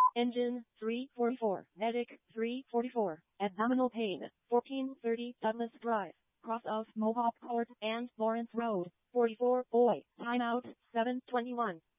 Engine 344, Medic 344, abdominal pain 1430 Douglas Drive, cross of Mohawk Court and Lawrence Road, 44 boy, timeout 7:21.